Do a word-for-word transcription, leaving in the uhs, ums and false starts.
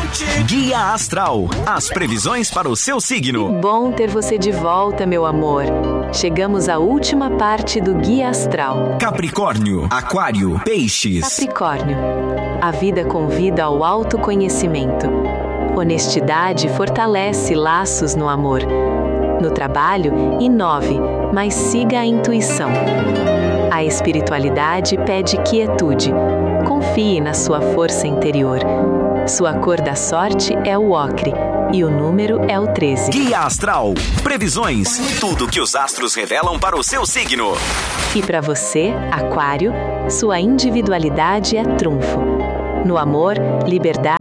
Guia Astral, as previsões para o seu signo. Bom ter você de volta, meu amor. Chegamos à última parte do Guia Astral. Capricórnio, Aquário, Peixes. Capricórnio. A vida convida ao autoconhecimento. Honestidade fortalece laços no amor. No trabalho, inove, mas siga a intuição. A espiritualidade pede quietude. Confie na sua força interior. Sua cor da sorte é o ocre e o número é o treze. Guia Astral, previsões, tudo que os astros revelam para o seu signo. E para você, Aquário, sua individualidade é trunfo. No amor, liberdade